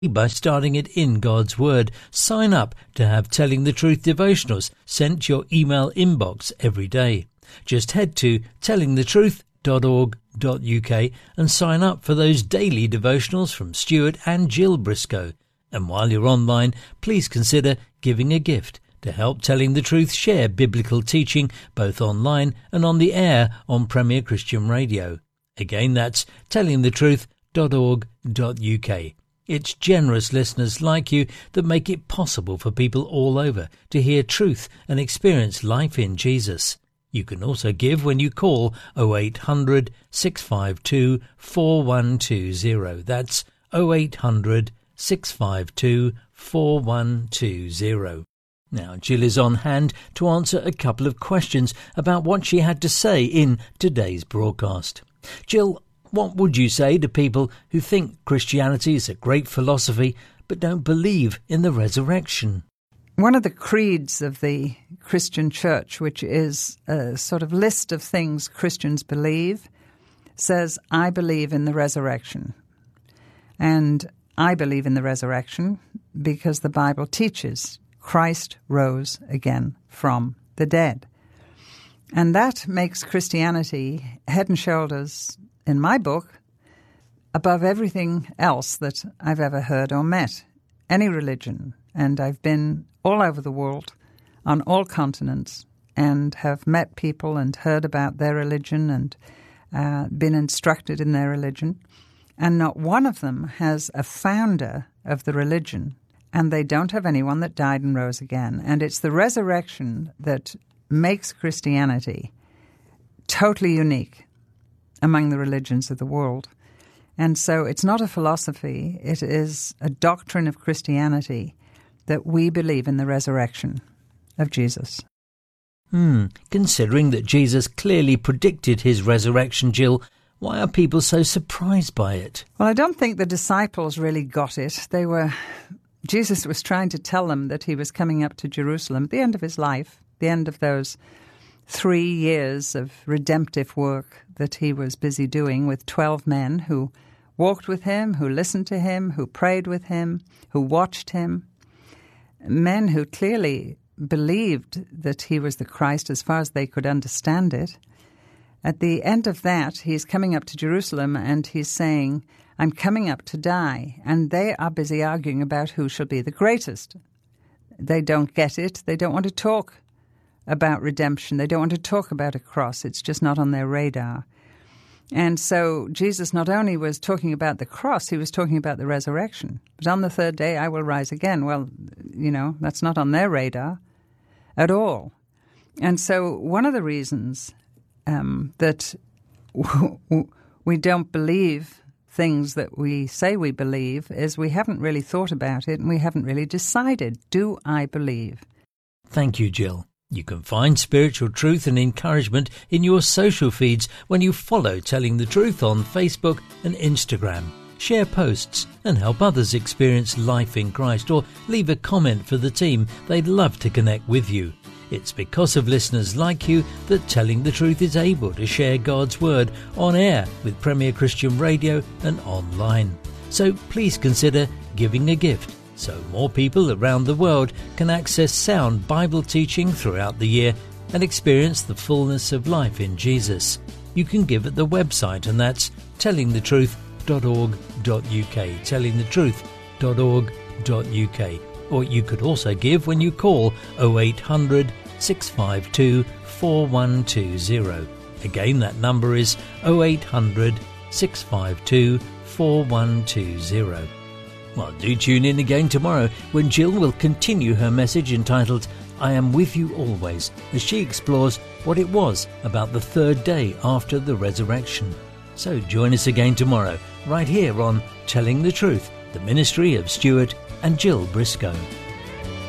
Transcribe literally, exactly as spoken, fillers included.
by starting it in God's Word. Sign up to have Telling the Truth devotionals sent to your email inbox every day. Just head to telling the truth dot org dot U K and sign up for those daily devotionals from Stuart and Jill Briscoe. And while you're online, please consider giving a gift to help Telling the Truth share biblical teaching both online and on the air on Premier Christian Radio. Again, that's telling the truth dot org dot U K. It's generous listeners like you that make it possible for people all over to hear truth and experience life in Jesus. You can also give when you call oh eight hundred, six five two, four one two oh. That's oh eight hundred, six five two, four one two oh. Now, Jill is on hand to answer a couple of questions about what she had to say in today's broadcast. Jill, what would you say to people who think Christianity is a great philosophy but don't believe in the resurrection? One of the creeds of the Christian church, which is a sort of list of things Christians believe, says, I believe in the resurrection. And I believe in the resurrection because the Bible teaches Christ rose again from the dead. And that makes Christianity head and shoulders, in my book, above everything else that I've ever heard or met, any religion. And I've been all over the world, on all continents, and have met people and heard about their religion and uh, been instructed in their religion. And not one of them has a founder of the religion, and they don't have anyone that died and rose again. And it's the resurrection that makes Christianity totally unique among the religions of the world. And so it's not a philosophy, it is a doctrine of Christianity that we believe in the resurrection of Jesus. Hmm, considering that Jesus clearly predicted his resurrection, Jill, why are people so surprised by it? Well, I don't think the disciples really got it. They were, Jesus was trying to tell them that he was coming up to Jerusalem at the end of his life, the end of those three years of redemptive work that he was busy doing with twelve men who walked with him, who listened to him, who prayed with him, who watched him. Men who clearly believed that he was the Christ as far as they could understand it. At the end of that, he's coming up to Jerusalem and he's saying, I'm coming up to die. And they are busy arguing about who shall be the greatest. They don't get it. They don't want to talk about redemption. They don't want to talk about a cross. It's just not on their radar. And so Jesus not only was talking about the cross, he was talking about the resurrection. But on the third day, I will rise again. Well, you know, that's not on their radar at all. And so one of the reasons um, that we don't believe things that we say we believe is we haven't really thought about it and we haven't really decided, do I believe? Thank you, Jill. You can find spiritual truth and encouragement in your social feeds when you follow Telling the Truth on Facebook and Instagram. Share posts and help others experience life in Christ, or leave a comment for the team. They'd love to connect with you. It's because of listeners like you that Telling the Truth is able to share God's Word on air with Premier Christian Radio and online. So please consider giving a gift, so more people around the world can access sound Bible teaching throughout the year and experience the fullness of life in Jesus. You can give at the website, and that's telling the truth dot org dot U K, telling the truth dot org dot U K. Or you could also give when you call oh eight hundred, six five two, four one two oh. Again, that number is oh eight hundred, six five two, four one two oh. Well, do tune in again tomorrow when Jill will continue her message entitled, I Am With You Always, as she explores what it was about the third day after the resurrection. So join us again tomorrow, right here on Telling the Truth, the ministry of Stuart and Jill Briscoe.